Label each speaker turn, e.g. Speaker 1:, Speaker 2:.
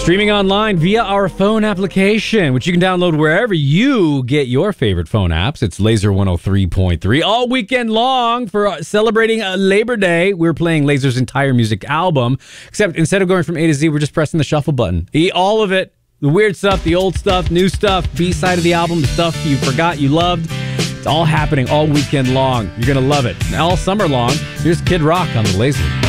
Speaker 1: Streaming online via our phone application, which you can download wherever you get your favorite phone apps. It's Laser 103.3 all weekend long for celebrating Labor Day. We're playing Laser's entire music album, except instead of going from A to Z, we're just pressing the shuffle button. All of it, the weird stuff, the old stuff, new stuff, B-side of the album, the stuff you forgot you loved. It's all happening all weekend long. You're going to love it. And all summer long, here's Kid Rock on the Laser.